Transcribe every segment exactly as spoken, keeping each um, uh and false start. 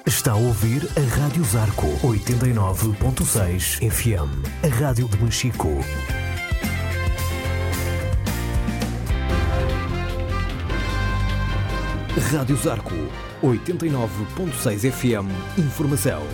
Está a ouvir a Rádio Zarco oitenta e nove ponto seis F M, a rádio de Machico. Rádio Zarco oitenta e nove ponto seis F M, informação.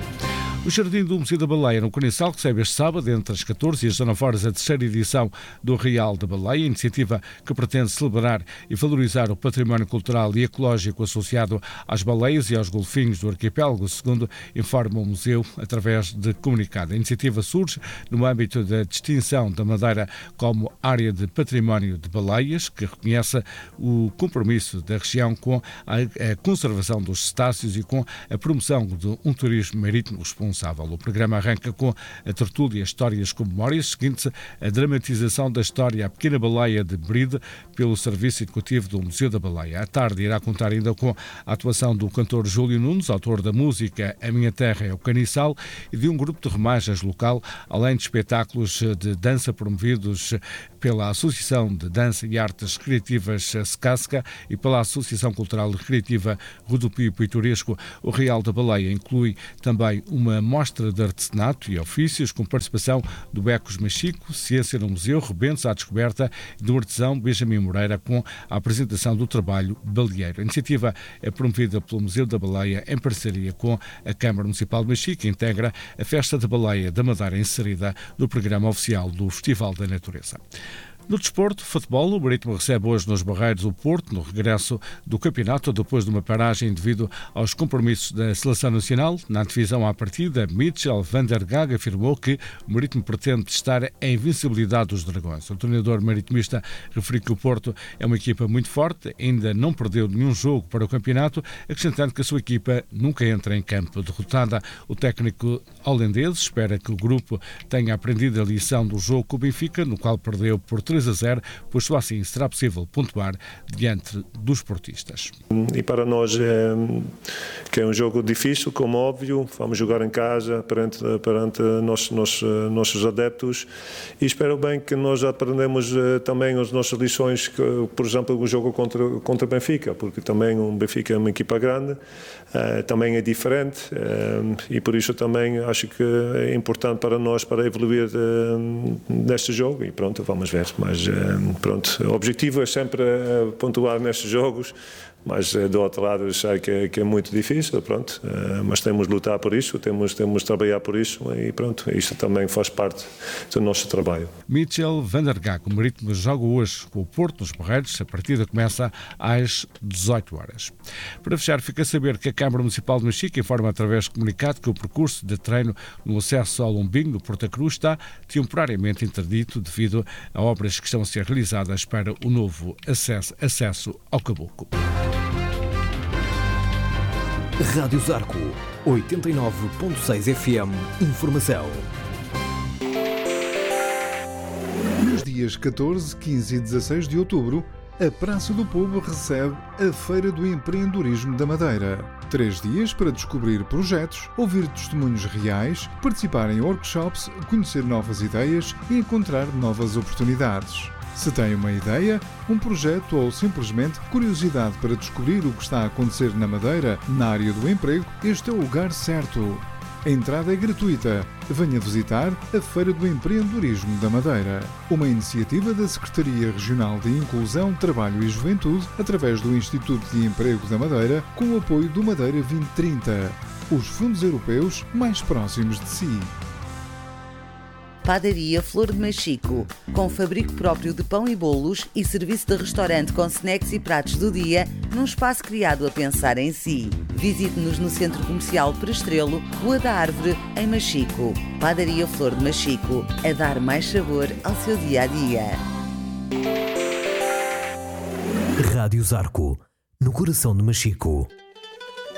O Jardim do Museu da Baleia, no Caniçal, recebe este sábado, entre as catorze e as dezanove horas, a terceira edição do Real da Baleia, iniciativa que pretende celebrar e valorizar o património cultural e ecológico associado às baleias e aos golfinhos do arquipélago, segundo informa o museu através de comunicado. A iniciativa surge no âmbito da distinção da Madeira como área de património de baleias, que reconhece o compromisso da região com a conservação dos cetáceos e com a promoção de um turismo marítimo responsável. O programa arranca com a tertúlia Histórias com Memórias, seguinte a dramatização da história A Pequena Baleia de Bride pelo Serviço Educativo do Museu da Baleia. À tarde irá contar ainda com a atuação do cantor Júlio Nunes, autor da música A Minha Terra é o Caniçal, e de um grupo de remagens local, além de espetáculos de dança promovidos pela Associação de Dança e Artes Recreativas Secasca e pela Associação Cultural e Recreativa Rodopio Pitoresco. O Real da Baleia inclui também uma mostra de artesanato e ofícios com participação do Becos Machico, Ciência no Museu, Rebentos à Descoberta e do artesão Benjamin Moreira, com a apresentação do trabalho baleeiro. A iniciativa é promovida pelo Museu da Baleia em parceria com a Câmara Municipal de Machico, que integra a Festa da Baleia da Madeira, inserida no programa oficial do Festival da Natureza. No desporto, futebol, o Marítimo recebe hoje nos Barreiros o Porto, no regresso do campeonato, depois de uma paragem devido aos compromissos da Seleção Nacional. Na divisão à partida, Mitchell van der Gaag afirmou que o Marítimo pretende testar a invencibilidade dos Dragões. O treinador maritimista referiu que o Porto é uma equipa muito forte, ainda não perdeu nenhum jogo para o campeonato, acrescentando que a sua equipa nunca entra em campo derrotada. O técnico holandês espera que o grupo tenha aprendido a lição do jogo com o Benfica, no qual perdeu por três a zero, pois só assim será possível pontuar diante dos portistas. E para nós é, que é um jogo difícil, como óbvio, vamos jogar em casa perante, perante nossos, nossos, nossos adeptos, e espero bem que nós aprendemos também as nossas lições, que, por exemplo, o jogo contra, contra Benfica, porque também o Benfica é uma equipa grande, também é diferente, e por isso também acho que é importante para nós para evoluir neste jogo, e pronto, vamos ver. Mas pronto, o objetivo é sempre pontuar nestes jogos, mas do outro lado eu sei que é, que é muito difícil, pronto, mas temos de lutar por isso, temos, temos de trabalhar por isso, e pronto, isso também faz parte do nosso trabalho. Mitchell van der Gaag, o Marítimo joga hoje com o Porto nos Barreiros, a partida começa às dezoito horas. Para fechar, fica a saber que a Câmara Municipal de Machico informa através de comunicado que o percurso de treino no acesso ao Lombinho do Porta Cruz está temporariamente interdito devido a obras que estão a ser realizadas para o novo acesso, acesso ao Caboclo. Rádio Zarco oitenta e nove ponto seis F M, informação. Nos dias catorze, quinze e dezasseis de outubro, a Praça do Povo recebe a Feira do Empreendedorismo da Madeira. Três dias para descobrir projetos, ouvir testemunhos reais, participar em workshops, conhecer novas ideias e encontrar novas oportunidades. Se tem uma ideia, um projeto ou simplesmente curiosidade para descobrir o que está a acontecer na Madeira, na área do emprego, este é o lugar certo. A entrada é gratuita. Venha visitar a Feira do Empreendedorismo da Madeira, uma iniciativa da Secretaria Regional de Inclusão, Trabalho e Juventude, através do Instituto de Emprego da Madeira, com o apoio do Madeira vinte trinta, os fundos europeus mais próximos de si. Padaria Flor de Machico, com fabrico próprio de pão e bolos e serviço de restaurante com snacks e pratos do dia, num espaço criado a pensar em si. Visite-nos no Centro Comercial Prestrelo, Rua da Árvore, em Machico. Padaria Flor de Machico, a dar mais sabor ao seu dia-a-dia. Rádio Zarco, no coração de Machico.